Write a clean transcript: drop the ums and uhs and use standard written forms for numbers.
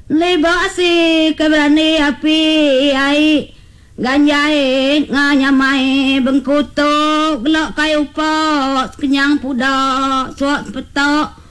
Libasi keberani api ai ganjai nganyamai bengkutuk gelak kayu pot kenyang pudak suat petok